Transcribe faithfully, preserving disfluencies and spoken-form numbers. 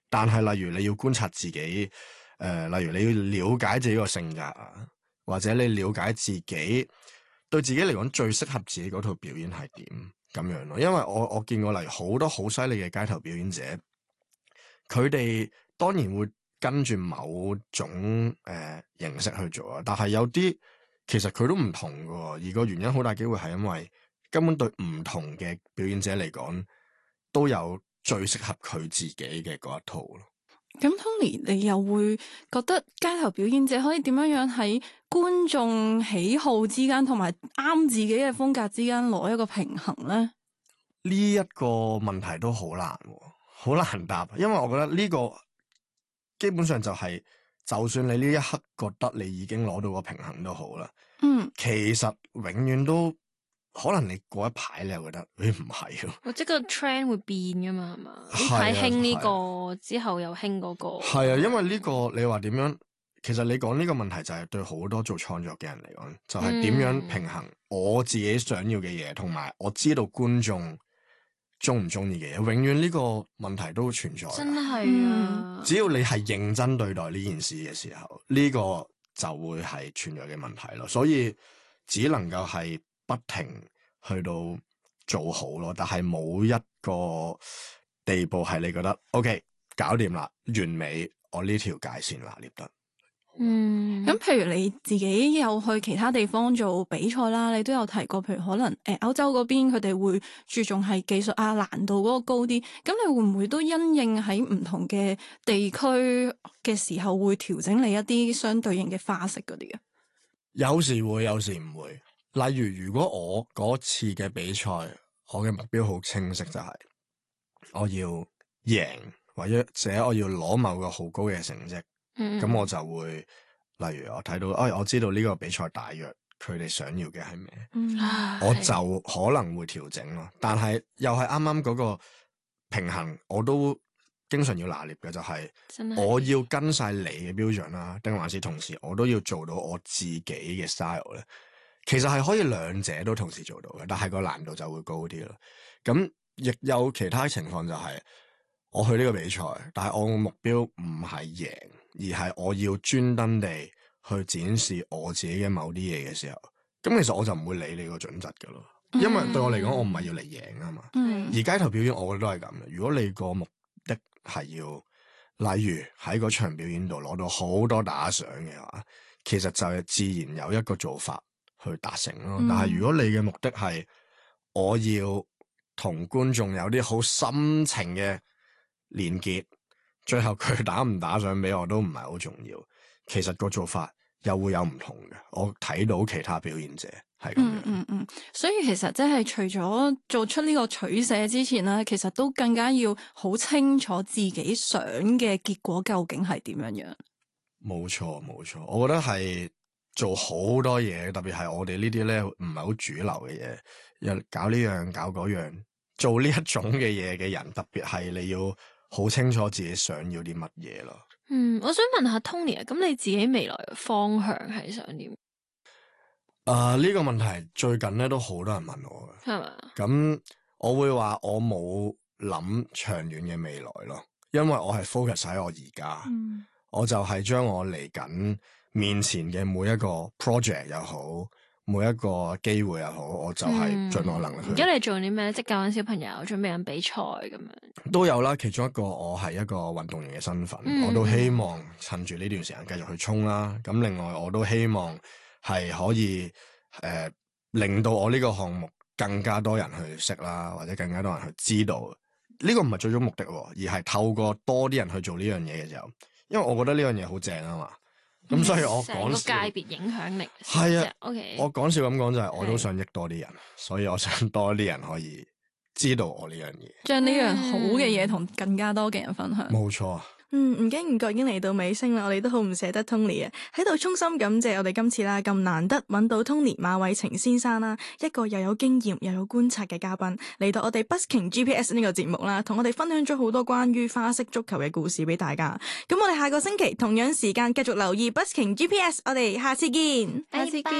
但係例如你要觀察自己，誒、呃，例如你要了解自己個性格啊，或者你了解自己對自己嚟講最適合自己嗰套表演係點咁樣咯。因為我我見過例如好多好犀利嘅街頭表演者，佢哋當然會跟住某種誒、呃、形式去做啊，但係有啲其實佢都唔同㗎，而個原因好大機會係因為根本對唔同嘅表演者嚟講都有最適合佢自己嘅嗰一套咯。 咁 Tony，你又會覺得街頭表演者可以點樣樣喺觀眾喜好之間同埋啱自己嘅風格之間攞一個平衡咧？ 呢一個問題都好難，好難答，因為我覺得呢個基本上就係，就算你呢一刻覺得你已經攞到個平衡都好啦， 嗯， 其實永遠都可能你過一排你又覺得誒唔係咯， 或者個 trend 會變噶嘛，係嘛？呢係啊排興呢係個之後又興嗰個， 係啊，因為呢個你話點樣？其實你講呢個問題就係對好多做創作嘅人嚟講，就係點樣平衡我自己想要嘅嘢，同埋我知道觀眾中唔中意嘅嘢，永遠呢個問題都存在。 真係啊！ 只要你係認真對待呢件事嘅時候，呢個就會係存在嘅問題咯。所以只能夠係不停去到做好咯，但係冇一個地步係你覺得 OK 搞掂啦，完美，我呢條界線拿捏得。 嗯， 咁譬如你自己有去其他地方做比賽啦，你都有提過，譬如可能誒歐洲嗰邊佢哋會注重係技術啊難度嗰個高啲，咁你會唔會都因應喺唔同嘅地區嘅時候會調整你一啲相對應嘅花式嗰啲啊？ 有時會，有時唔會。例如如果我嗰次嘅比賽，我嘅目標好清晰，就係我要贏，或者我要攞某個好高嘅成績。咁、嗯、我就會，例如我睇到，哎，我知道呢個比賽大約佢哋想要嘅係咩， 嗯、 我就可能會調整咯。但係又係啱啱嗰個平衡，我都經常要拿捏嘅，就係、是、我要跟晒你嘅標準啦，定還是同時我都要做到我自己嘅 style 咧？其實係可以兩者都同時做到嘅，但係個難度就會高啲咯。咁亦有其他情況就係、是、我去呢個比賽，但係我嘅目標唔係贏。而係我要專登地去展示我自己嘅某啲嘢嘅時候，咁其實我就唔會理你個準則㗎咯，因為對我嚟講，我唔係要嚟贏啊嘛。 嗯、 而街頭表演，我覺得都係咁嘅。如果你個目的係要，例如喺嗰場表演度攞到好多打賞嘅話，其實就係自然有一個做法去達成咯。嗯、但係如果你嘅目的係我要同觀眾有啲好深情嘅連結。最後佢打唔打賞俾我都唔係好重要，其實個做法又會有唔同嘅。我睇到其他表演者係咁樣， 嗯嗯嗯，所以其實即係除咗做出呢個取捨之前咧，其實都更加要好清楚自己想嘅結果究竟係點樣樣。冇錯冇錯，我覺得係做好多嘢，特別係我哋呢啲咧唔係好主流嘅嘢，又搞呢樣搞嗰樣，做呢一種嘅嘢嘅人，特別係你要好清楚自己想要啲乜嘢咯。 嗯，我想問下 Tony 啊，咁你自己未來嘅方向係想點？誒、 呃，呢、這個問題最近咧都好多人問我嘅，係嘛吧？咁我會話我冇諗長遠嘅未來咯，因為我係 focus 喺我而家，嗯、我就係將我嚟緊面前嘅每一個 project 又好。每一個機會又好，我就係盡我能力去。而家、 嗯、你做啲咩？即係教緊小朋友，準備緊比賽咁樣。 都有啦，其中一個我係一個運動員嘅身份，嗯、我都希望趁住呢段時間繼續去衝啦。咁另外我都希望係可以誒、呃、令到我呢個項目更加多人去識啦，或者更加多人去知道。呢、呢個唔係最終目的，而係透過多啲人去做呢樣嘢嘅時候，因為我覺得呢樣嘢好正啊嘛。咁、嗯、所以我講個界別影響力係啊 ，OK。 我講笑咁講就係我都想益多啲人，是所以我想多啲人可以知道我呢樣嘢， 將呢樣好嘅嘢同更加多嘅人分享。 冇錯。 嗯，唔經唔覺已經嚟到尾聲啦，我哋都好唔捨得 Tony 啊，喺度衷心感謝我哋今次啦咁難得揾到 Tony 馬偉晴先生啦，一個又有經驗又有觀察嘅嘉賓嚟到我哋 Busking G P S 呢個節目啦，同我哋分享咗好多關於花式足球嘅故事俾大家。咁我哋下個星期同樣時間繼續留意 Busking G P S， 我哋下次見，下次見。